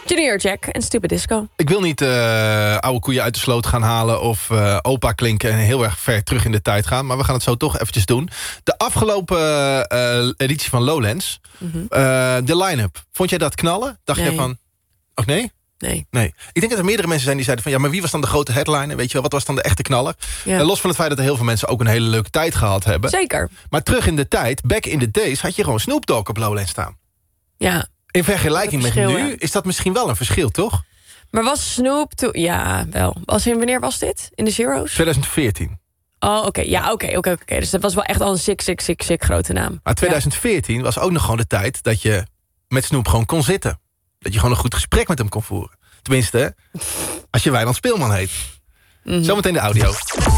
Junior Jack en Stupid Disco. Ik wil niet oude koeien uit de sloot gaan halen... of opa klinken en heel erg ver terug in de tijd gaan. Maar we gaan het zo toch eventjes doen. De afgelopen editie van Lowlands. De line-up. Vond jij dat knallen? Dacht je van... Oh nee? Nee. Ik denk dat er meerdere mensen zijn die zeiden van... ja, maar wie was dan de grote headliner? Weet je wel, wat was dan de echte knaller? Ja. Los van het feit dat er heel veel mensen ook een hele leuke tijd gehad hebben. Zeker. Maar terug in de tijd, back in the days... had je gewoon Snoop Dogg op Lowlands staan. Ja. In vergelijking met nu is dat misschien wel een verschil, toch? Maar was Snoop toen... Ja, wel. Wanneer was dit? In de Zero's? 2014. Oh, oké. Ja, oké. Dus dat was wel echt al een sick grote naam. Maar 2014 was ook nog gewoon de tijd... dat je met Snoop gewoon kon zitten. Dat je gewoon een goed gesprek met hem kon voeren. Tenminste, als je Wijnand Speelman heet. Zometeen de audio.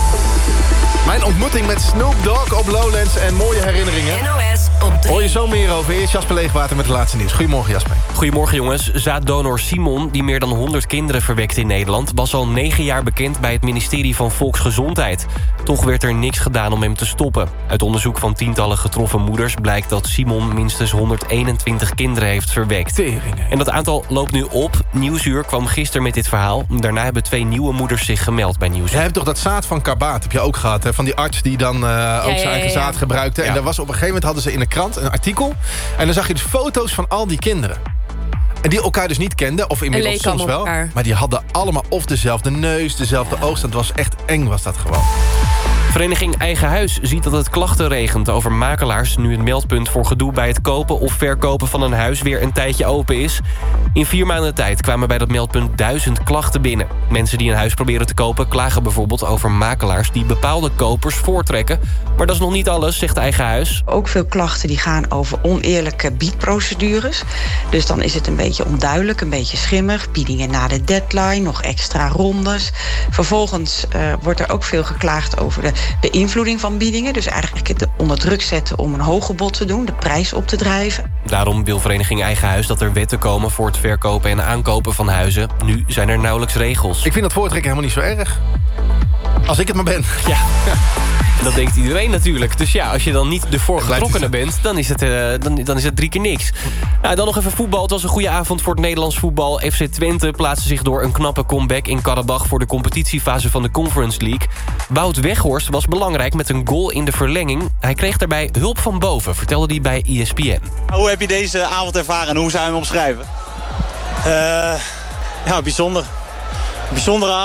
Mijn ontmoeting met Snoop Dogg op Lowlands en mooie herinneringen. NOS op 3. Hoor je zo meer over. Eerst Jasper Leegwater met het laatste nieuws. Goedemorgen, Jasper. Goedemorgen, jongens. Zaaddonor Simon, die meer dan 100 kinderen verwekte in Nederland... was al 9 jaar bekend bij het ministerie van Volksgezondheid. Toch werd er niks gedaan om hem te stoppen. Uit onderzoek van tientallen getroffen moeders blijkt dat Simon minstens 121 kinderen heeft verwekt. Teringen. En dat aantal loopt nu op. Nieuwsuur kwam gisteren met dit verhaal. Daarna hebben 2 nieuwe moeders zich gemeld bij Nieuwsuur. Jij hebt toch dat zaad van Karbaat, heb je ook gehad, hè? Van die arts die dan ook zijn eigen zaad gebruikte. En daar was op een gegeven moment hadden ze in de krant een artikel. En dan zag je dus foto's van al die kinderen. En die elkaar dus niet kenden, of inmiddels soms wel. Maar die hadden allemaal of dezelfde neus, dezelfde oogst. Het was echt eng, was dat gewoon. Vereniging Eigen Huis ziet dat het klachten regent over makelaars... nu het meldpunt voor gedoe bij het kopen of verkopen van een huis... weer een tijdje open is. In 4 maanden tijd kwamen bij dat meldpunt 1000 klachten binnen. Mensen die een huis proberen te kopen klagen bijvoorbeeld over makelaars... die bepaalde kopers voortrekken. Maar dat is nog niet alles, zegt Eigen Huis. Ook veel klachten die gaan over oneerlijke biedprocedures. Dus dan is het een beetje onduidelijk, een beetje schimmig. Biedingen na de deadline, nog extra rondes. Vervolgens wordt er ook veel geklaagd over de beïnvloeding van biedingen. Dus eigenlijk het onder druk zetten om een hoger bod te doen, de prijs op te drijven. Daarom wil Vereniging Eigen Huis dat er wetten komen voor het verkopen en aankopen van huizen. Nu zijn er nauwelijks regels. Ik vind dat voortrekken helemaal niet zo erg. Als ik het maar ben. Ja. Dat denkt iedereen natuurlijk. Dus ja, als je dan niet de voorgetrokkene bent... dan is het 3 keer niks. Nou, dan nog even voetbal. Het was een goede avond voor het Nederlands voetbal. FC Twente plaatste zich door een knappe comeback in Karabach... voor de competitiefase van de Conference League. Wout Weghorst was belangrijk met een goal in de verlenging. Hij kreeg daarbij hulp van boven, vertelde hij bij ESPN. Hoe heb je deze avond ervaren en hoe zou je hem omschrijven? Ja, bijzonder. Bijzondere avond.